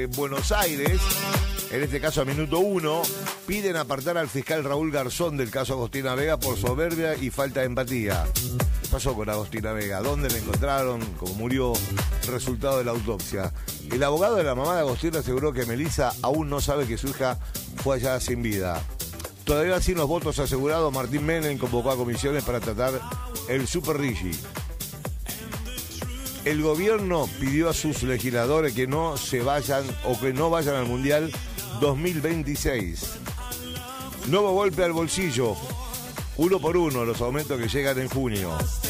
de Buenos Aires, en este caso a minuto 1, piden apartar al fiscal Raúl Garzón del caso Agostina Vega por soberbia y falta de empatía. ¿Qué pasó con Agostina Vega? ¿Dónde la encontraron? ¿Cómo murió? Resultado de la autopsia. El abogado de la mamá de Agostina aseguró que Melissa aún no sabe que su hija fue hallada sin vida. Todavía sin los votos asegurados, Martín Menem convocó a comisiones para tratar el Super Rigi. El gobierno pidió a sus legisladores que no se vayan o que no vayan al Mundial 2026. Nuevo golpe al bolsillo, 1 por 1, los aumentos que llegan en junio.